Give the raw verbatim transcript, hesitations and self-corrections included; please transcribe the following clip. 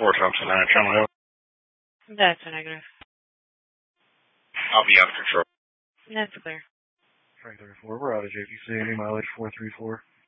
four Thompson nine, Channel Hill. That's a negative. I'll be out of control. That's clear. Frank thirty-four, we're out of J P C, any mileage four three four.